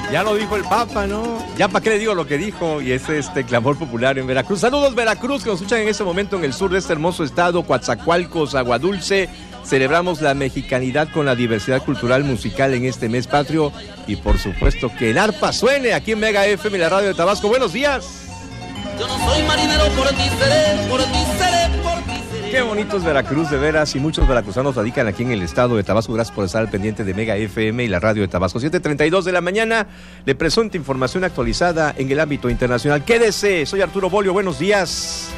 Ya lo dijo el Papa, ¿no? Ya para qué le digo lo que dijo, y es clamor popular en Veracruz. Saludos, Veracruz, que nos escuchan en este momento en el sur de este hermoso estado, Coatzacoalcos, Aguadulce. Celebramos la mexicanidad con la diversidad cultural musical en este mes patrio, y por supuesto que el arpa suene aquí en Mega FM, la radio de Tabasco. Buenos días. Yo no soy marinero, por ti seré, por ti seré, por ti seré. Qué bonito es Veracruz, de veras, y muchos veracruzanos radican aquí en el estado de Tabasco. Gracias por estar al pendiente de Mega FM y la radio de Tabasco. 7:32 de la mañana, le presento información actualizada en el ámbito internacional. Quédese, soy Arturo Bolio, buenos días.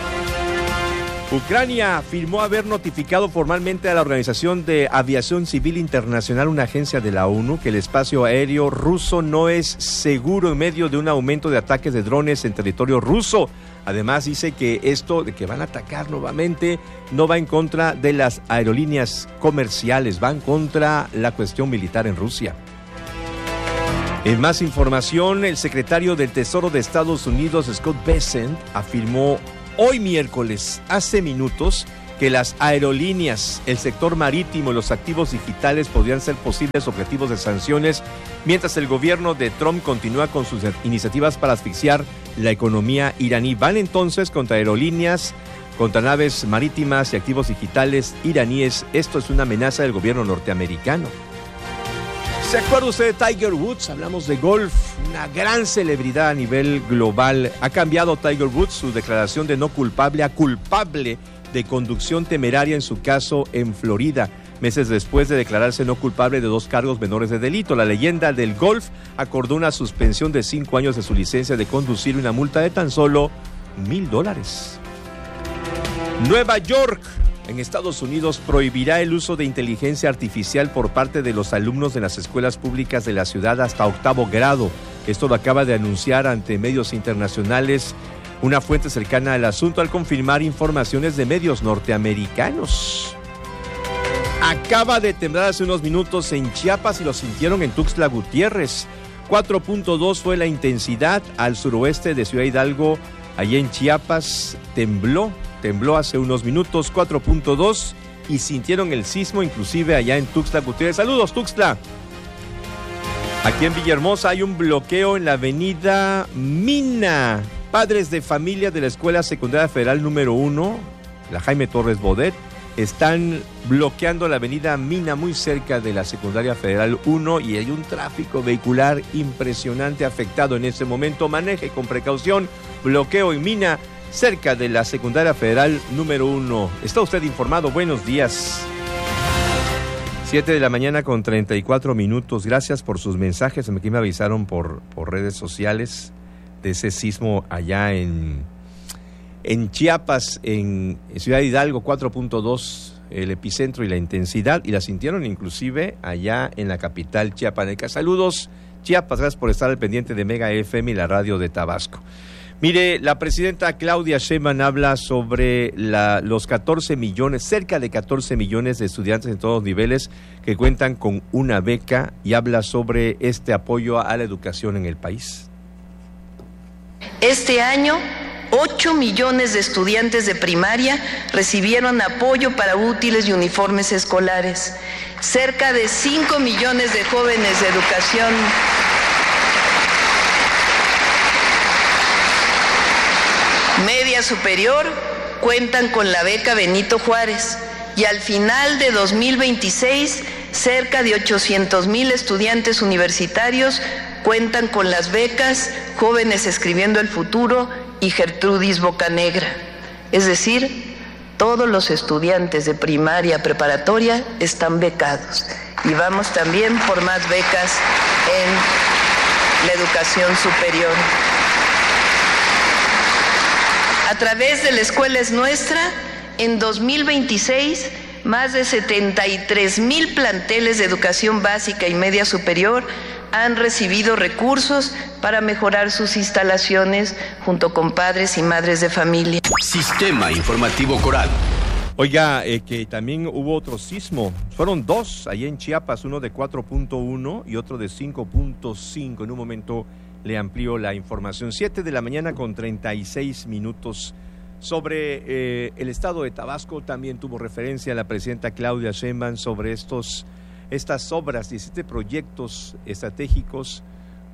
Ucrania afirmó haber notificado formalmente a la Organización de Aviación Civil Internacional, una agencia de la ONU, que el espacio aéreo ruso no es seguro en medio de un aumento de ataques de drones en territorio ruso. Además, dice que esto de que van a atacar nuevamente no va en contra de las aerolíneas comerciales, van contra la cuestión militar en Rusia. En más información, el secretario del Tesoro de Estados Unidos, Scott Bessent, afirmó hoy miércoles, hace minutos, que las aerolíneas, el sector marítimo y los activos digitales podrían ser posibles objetivos de sanciones, mientras el gobierno de Trump continúa con sus iniciativas para asfixiar la economía iraní. Van entonces contra aerolíneas, contra naves marítimas y activos digitales iraníes. Esto es una amenaza del gobierno norteamericano. ¿Se acuerda usted de Tiger Woods? Hablamos de golf, una gran celebridad a nivel global. Ha cambiado Tiger Woods su declaración de no culpable a culpable de conducción temeraria en su caso en Florida, meses después de declararse no culpable de 2 cargos menores de delito. La leyenda del golf acordó una suspensión de 5 años de su licencia de conducir y una multa de tan solo $1,000. Nueva York, en Estados Unidos, prohibirá el uso de inteligencia artificial por parte de los alumnos de las escuelas públicas de la ciudad hasta 8º grado. Esto lo acaba de anunciar ante medios internacionales una fuente cercana al asunto, al confirmar informaciones de medios norteamericanos. Acaba de temblar hace unos minutos en Chiapas y lo sintieron en Tuxtla Gutiérrez. 4.2 fue la intensidad al suroeste de Ciudad Hidalgo, allí en Chiapas. Tembló hace unos minutos, 4.2, y sintieron el sismo inclusive allá en Tuxtla Gutiérrez. Saludos, Tuxtla. Aquí en Villahermosa hay un bloqueo en la avenida Mina. Padres de familia de la Escuela Secundaria Federal número 1, la Jaime Torres Bodet, están bloqueando la avenida Mina muy cerca de la Secundaria Federal 1, y hay un tráfico vehicular impresionante afectado en este momento. Maneje con precaución. Bloqueo en Mina, cerca de la Secundaria Federal número 1. ¿Está usted informado? Buenos días. 7 de la mañana con 34 minutos. Gracias por sus mensajes. Aquí me avisaron por redes sociales de ese sismo allá en Chiapas, en Ciudad Hidalgo, 4.2 el epicentro y la intensidad, y la sintieron inclusive allá en la capital chiapaneca. Saludos, Chiapas, gracias por estar al pendiente de Mega FM y la radio de Tabasco. Mire, la presidenta Claudia Sheinbaum habla sobre los 14 millones, cerca de 14 millones de estudiantes en todos los niveles que cuentan con una beca, y habla sobre este apoyo a la educación en el país. Este año, 8 millones de estudiantes de primaria recibieron apoyo para útiles y uniformes escolares. Cerca de 5 millones de jóvenes de educación media superior cuentan con la beca Benito Juárez, y al final de 2026, cerca de 800,000 estudiantes universitarios cuentan con las becas Jóvenes Escribiendo el Futuro y Gertrudis Bocanegra. Es decir, todos los estudiantes de primaria preparatoria están becados, y vamos también por más becas en la educación superior. A través de la Escuela Es Nuestra, en 2026, más de 73,000 planteles de educación básica y media superior han recibido recursos para mejorar sus instalaciones junto con padres y madres de familia. Sistema Informativo Coral. Oiga, que también hubo otro sismo. Fueron 2 allá en Chiapas, uno de 4.1 y otro de 5.5. En un momento le amplío la información. 7 de la mañana con 36 minutos. Sobre el estado de Tabasco también tuvo referencia la presidenta Claudia Sheinbaum sobre estas obras, 17 proyectos estratégicos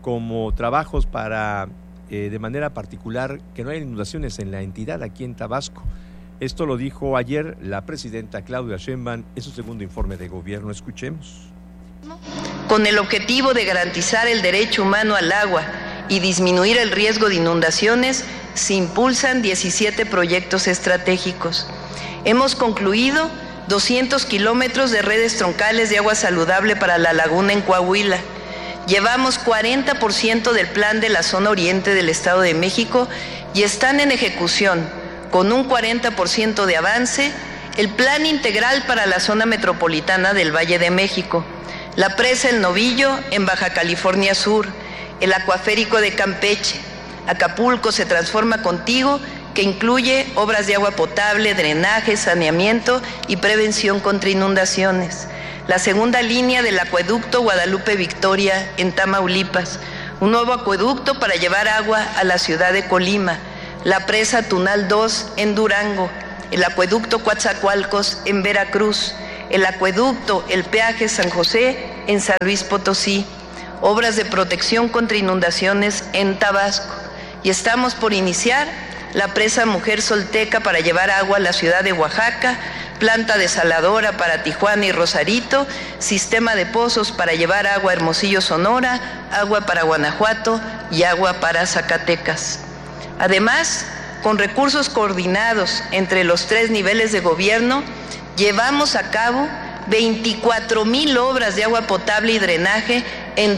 como trabajos para, de manera particular, que no haya inundaciones en la entidad aquí en Tabasco. Esto lo dijo ayer la presidenta Claudia Sheinbaum en su segundo informe de gobierno. Escuchemos. Con el objetivo de garantizar el derecho humano al agua y disminuir el riesgo de inundaciones, se impulsan 17 proyectos estratégicos. Hemos concluido 200 kilómetros de redes troncales de agua saludable para la laguna en Coahuila. Llevamos 40% del plan de la zona oriente del Estado de México y están en ejecución, con un 40% de avance, el plan integral para la zona metropolitana del Valle de México, la presa El Novillo en Baja California Sur, el acuaférico de Campeche, Acapulco se transforma contigo, que incluye obras de agua potable, drenaje, saneamiento y prevención contra inundaciones. La segunda línea del acueducto Guadalupe Victoria en Tamaulipas, un nuevo acueducto para llevar agua a la ciudad de Colima, la presa Tunal 2 en Durango, el acueducto Coatzacoalcos en Veracruz, el acueducto El Peaje San José en San Luis Potosí, obras de protección contra inundaciones en Tabasco. Y estamos por iniciar la presa Mujer Solteca para llevar agua a la ciudad de Oaxaca, planta desaladora para Tijuana y Rosarito, sistema de pozos para llevar agua a Hermosillo, Sonora, agua para Guanajuato y agua para Zacatecas. Además, con recursos coordinados entre los 3 niveles de gobierno, llevamos a cabo 24,000 obras de agua potable y drenaje en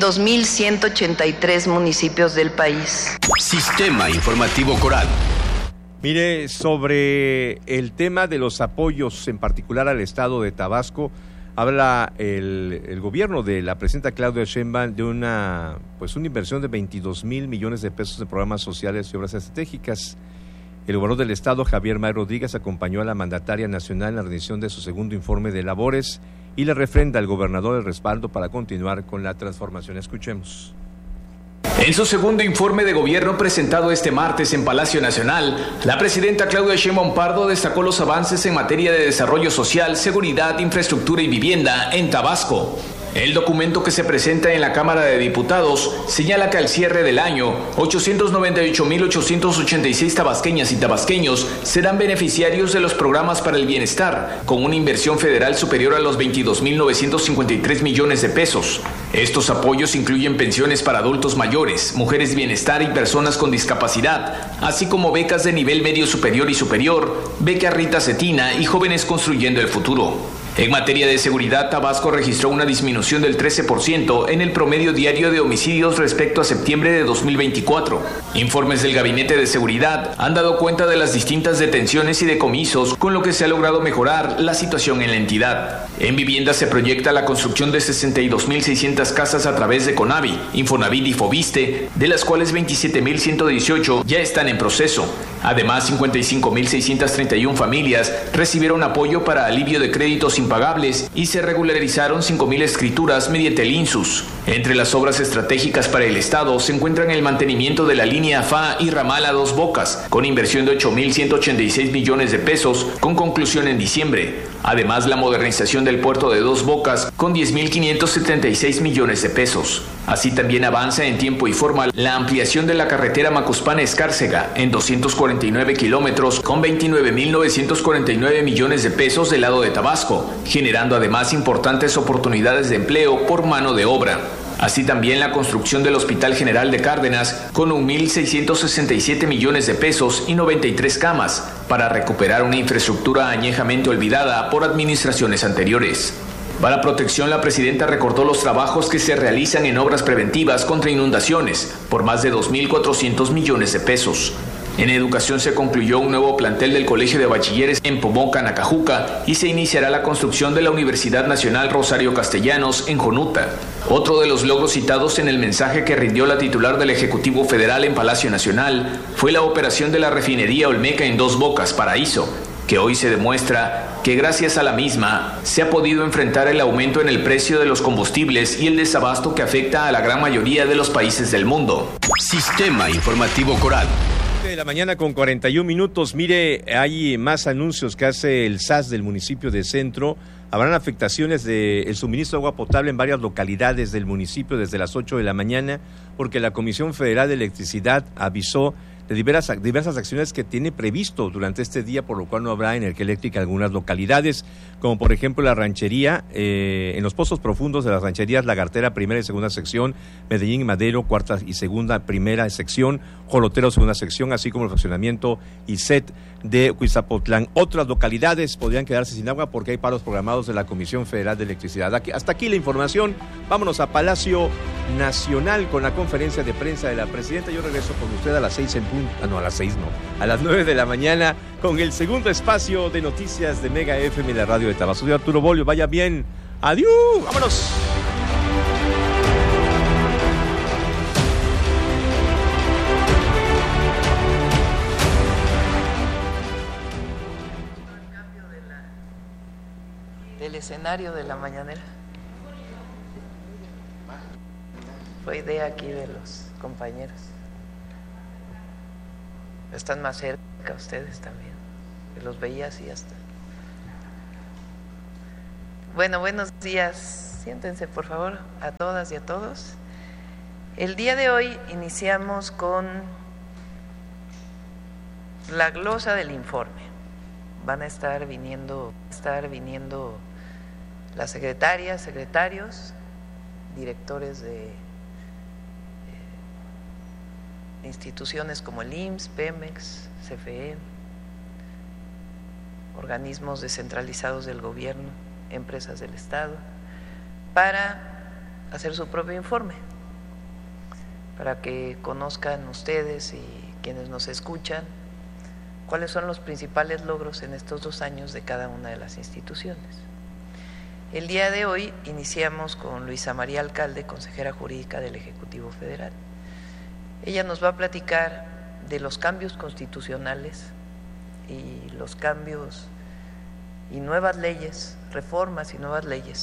2,183 municipios del país. Sistema Informativo Coral. Mire, sobre el tema de los apoyos, en particular al estado de Tabasco, habla el gobierno de la presidenta Claudia Sheinbaum de una inversión de 22,000 millones de pesos en programas sociales y obras estratégicas. El gobernador del estado, Javier May Rodríguez, acompañó a la mandataria nacional en la rendición de su segundo informe de labores y le refrenda al gobernador el respaldo para continuar con la transformación. Escuchemos. En su segundo informe de gobierno presentado este martes en Palacio Nacional, la presidenta Claudia Sheinbaum Pardo destacó los avances en materia de desarrollo social, seguridad, infraestructura y vivienda en Tabasco. El documento que se presenta en la Cámara de Diputados señala que al cierre del año, 898,886 tabasqueñas y tabasqueños serán beneficiarios de los programas para el bienestar, con una inversión federal superior a los 22,953 millones de pesos. Estos apoyos incluyen pensiones para adultos mayores, mujeres de bienestar y personas con discapacidad, así como becas de nivel medio superior y superior, beca Rita Cetina y Jóvenes Construyendo el Futuro. En materia de seguridad, Tabasco registró una disminución del 13% en el promedio diario de homicidios respecto a septiembre de 2024. Informes del Gabinete de Seguridad han dado cuenta de las distintas detenciones y decomisos, con lo que se ha logrado mejorar la situación en la entidad. En vivienda se proyecta la construcción de 62,600 casas a través de CONAVI, Infonavit y Fobiste, de las cuales 27,118 ya están en proceso. Además, 55,631 familias recibieron apoyo para alivio de créditos impagables y se regularizaron 5,000 escrituras mediante el INSUS. Entre las obras estratégicas para el Estado se encuentran el mantenimiento de la línea FA y ramal a Dos Bocas, con inversión de 8,186 millones de pesos, con conclusión en diciembre. Además, la modernización del puerto de Dos Bocas, con 10,576 millones de pesos. Así también avanza en tiempo y forma la ampliación de la carretera Macuspana-Escárcega en 249 kilómetros, con 29,949 millones de pesos del lado de Tabasco, generando además importantes oportunidades de empleo por mano de obra. Así también la construcción del Hospital General de Cárdenas con 1,667 millones de pesos y 93 camas para recuperar una infraestructura añejamente olvidada por administraciones anteriores. Para protección, la presidenta recordó los trabajos que se realizan en obras preventivas contra inundaciones por más de 2,400 millones de pesos. En educación se concluyó un nuevo plantel del Colegio de Bachilleres en Pomoca, Nacajuca, y se iniciará la construcción de la Universidad Nacional Rosario Castellanos en Jonuta. Otro de los logros citados en el mensaje que rindió la titular del Ejecutivo Federal en Palacio Nacional fue la operación de la refinería Olmeca en Dos Bocas, Paraíso, que hoy se demuestra que gracias a la misma se ha podido enfrentar el aumento en el precio de los combustibles y el desabasto que afecta a la gran mayoría de los países del mundo. Sistema Informativo Coral. De la mañana con 41 minutos. Mire, hay más anuncios que hace el SAS del municipio de Centro Habrán afectaciones del suministro de agua potable en varias localidades del municipio desde las 8 de la mañana, porque la Comisión Federal de Electricidad avisó de diversas acciones que tiene previsto durante este día, por lo cual no habrá energía eléctrica en algunas localidades, como por ejemplo la ranchería, en los pozos profundos de las rancherías Lagartera, primera y segunda sección, Medellín y Madero, cuarta y segunda, primera sección, Jolotero, segunda sección, así como el fraccionamiento ISET de Huizapotlán. Otras localidades podrían quedarse sin agua porque hay paros programados de la Comisión Federal de Electricidad. Hasta aquí la información. Vámonos a Palacio Nacional con la conferencia de prensa de la presidenta. Yo regreso con usted a las 6 en punto. No, a las 6 no. A las 9 de la mañana con el segundo espacio de noticias de Mega FM y la radio de Tabasco. Soy Arturo Bolio. Vaya bien. Adiós. Vámonos. Del escenario de la mañanera. Fue idea aquí de los compañeros. Están más cerca ustedes también. Los veía así hasta. Bueno, buenos días. Siéntense, por favor, a todas y a todos. El día de hoy iniciamos con la glosa del informe. Van a estar viniendo las secretarias, secretarios, directores de instituciones como el IMSS, Pemex, CFE, organismos descentralizados del gobierno, empresas del Estado, para hacer su propio informe, para que conozcan ustedes y quienes nos escuchan cuáles son los principales logros en estos 2 años de cada una de las instituciones. El día de hoy iniciamos con Luisa María Alcalde, consejera jurídica del Ejecutivo Federal. Ella nos va a platicar de los cambios constitucionales y los cambios y nuevas leyes, reformas y nuevas leyes